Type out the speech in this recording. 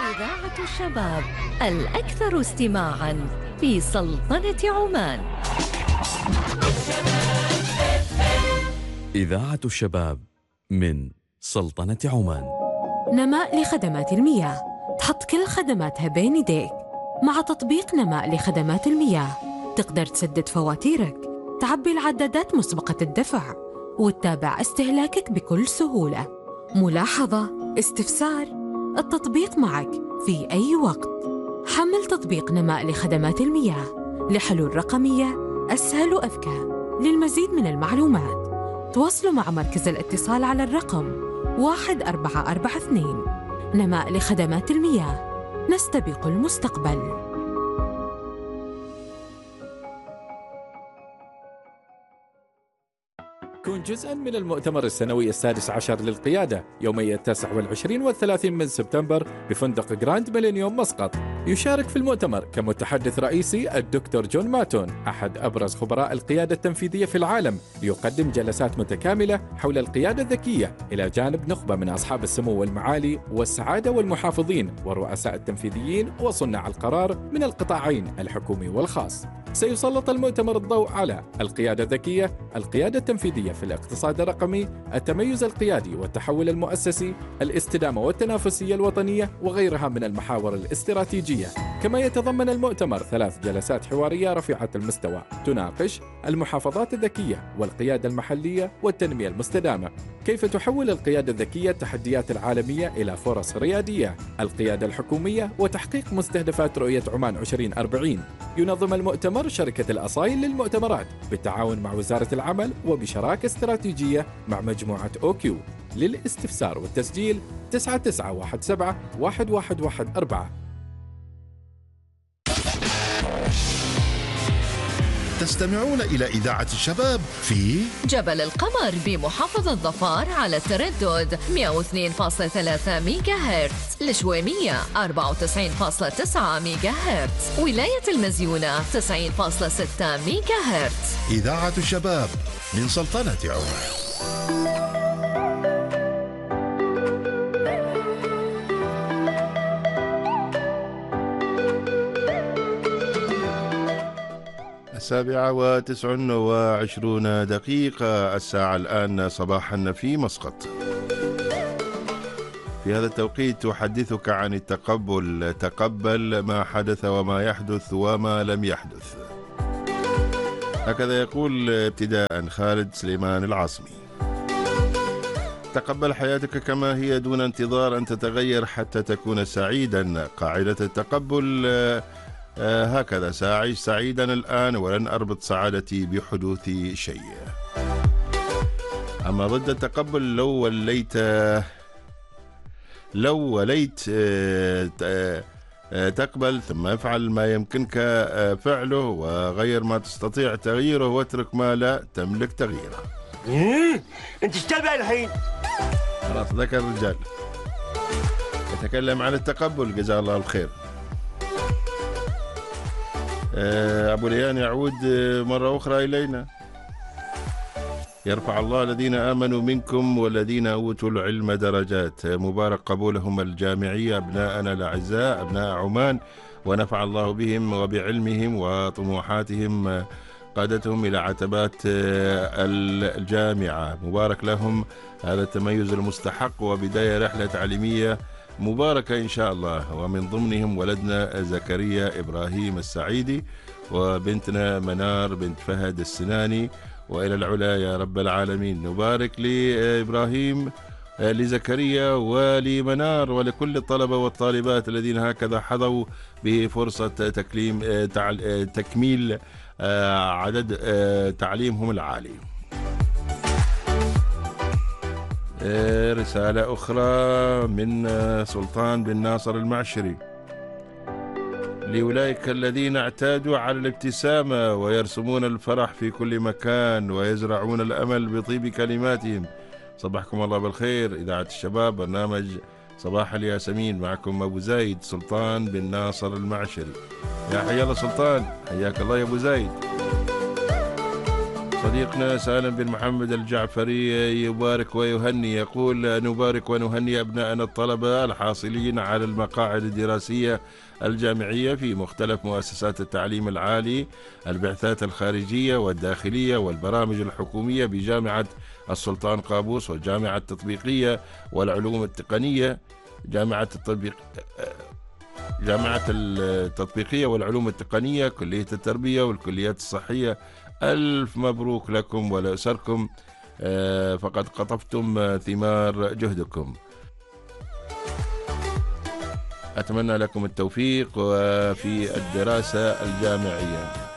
إذاعة الشباب الأكثر استماعاً في سلطنة عمان. إذاعة الشباب من سلطنة عمان. نماء لخدمات المياه، تحط كل خدماتها بين يديك. مع تطبيق نماء لخدمات المياه تقدر تسدد فواتيرك، تعبي العدادات مسبقة الدفع، وتتابع استهلاكك بكل سهولة. ملاحظة، استفسار، التطبيق معك في أي وقت. حمل تطبيق نماء لخدمات المياه لحلول رقمية أسهل وأذكى. للمزيد من المعلومات تواصلوا مع مركز الاتصال على الرقم 1442. نماء لخدمات المياه، نستبق المستقبل. كون جزءاً من المؤتمر السنوي السادس عشر للقيادة يومي 29 و30 من سبتمبر بفندق جراند ميلينيوم مسقط. يشارك في المؤتمر كمتحدث رئيسي الدكتور جون ماتون، أحد أبرز خبراء القيادة التنفيذية في العالم، ليقدم جلسات متكاملة حول القيادة الذكية إلى جانب نخبة من أصحاب السمو والمعالي والسعادة والمحافظين والرؤساء التنفيذيين وصناع القرار من القطاعين الحكومي والخاص. سيسلط المؤتمر الضوء على القيادة الذكية، القيادة التنفيذية في الاقتصاد الرقمي، التميز القيادي والتحول المؤسسي، الاستدامة والتنافسية الوطنية وغيرها من المحاور الاستراتيجية. كما يتضمن المؤتمر 3 جلسات حوارية رفيعة المستوى تناقش المحافظات الذكية والقيادة المحلية والتنمية المستدامة، كيف تحول القيادة الذكية التحديات العالمية إلى فرص ريادية، القيادة الحكومية وتحقيق مستهدفات رؤية عمان 2040. ينظم المؤتمر شركة الأصايل للمؤتمرات بالتعاون مع وزارة العمل وبشراكة استراتيجية مع مجموعة أوكيو. للاستفسار والتسجيل 9917 1114. تستمعون إلى إذاعة الشباب في جبل القمر بمحافظة ظفار على التردد 102.3 ميجا هرتز، الشويمية 94.9 ميجا هرتز، ولاية المزيونة 90.6 ميجا هرتز. إذاعة الشباب من سلطنة عمان. السابعة 29 دقيقة، الساعة الآن صباحا في مسقط. في هذا التوقيت أحدثك عن التقبل. تقبل ما حدث وما يحدث وما لم يحدث. هكذا يقول ابتداء خالد سليمان العاصمي. تقبل حياتك كما هي دون انتظار أن تتغير حتى تكون سعيدا. قاعدة التقبل هكذا: سأعيش سعيدا الآن ولن أربط سعادتي بحدوث شيء. أما ضد التقبل: لو وليت تقبل ثم افعل ما يمكنك فعله وغير ما تستطيع تغييره واترك ما لا تملك تغييره. انت ايش تبع الحين؟ خلاص ذكر الرجال يتكلم عن التقبل، جزاه الله الخير. أبو ليان يعود مرة أخرى إلينا: يرفع الله الذين آمنوا منكم والذين أوتوا العلم درجات. مبارك قبولهم الجامعي أبناءنا الأعزاء أبناء عمان، ونفع الله بهم وبعلمهم وطموحاتهم قادتهم إلى عتبات الجامعة. مبارك لهم هذا التميز المستحق وبداية رحلة تعليمية مباركة إن شاء الله. ومن ضمنهم ولدنا زكريا إبراهيم السعيدي وبنتنا منار بنت فهد السناني، وإلى العلا يا رب العالمين. نبارك لإبراهيم لزكريا ولمنار ولكل الطلبة والطالبات الذين هكذا حظوا بفرصة تكميل عدد تعليمهم العالي. رسالة أخرى من سلطان بن ناصر المعشري: لأولئك الذين اعتادوا على الابتسامة ويرسمون الفرح في كل مكان ويزرعون الأمل بطيب كلماتهم. صبحكم الله بالخير. إذاعة الشباب برنامج صباح الياسمين، معكم أبو زايد سلطان بن ناصر المعشري. يا حي الله سلطان، حياك الله يا أبو زايد. صديقنا سالم بن محمد الجعفري يبارك ويهني، يقول: نبارك ونهني أبناءنا الطلبة الحاصلين على المقاعد الدراسية الجامعية في مختلف مؤسسات التعليم العالي، البعثات الخارجية والداخلية والبرامج الحكومية بجامعة السلطان قابوس والجامعة التطبيقية والعلوم التقنية، جامعة التطبيقية والعلوم التقنية، كلية التربية والكليات الصحية. ألف مبروك لكم ولأسركم، فقد قطفتم ثمار جهدكم. أتمنى لكم التوفيق في الدراسة الجامعية.